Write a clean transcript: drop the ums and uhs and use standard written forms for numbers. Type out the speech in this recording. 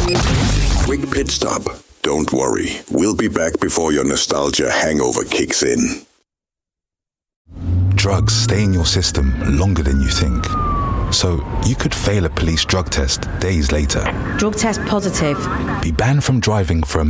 Quick pit stop. Don't worry. We'll be back before your nostalgia hangover kicks in. Drugs stay in your system longer than you think. So you could fail a police drug test days later. Drug test positive. Be banned from driving for a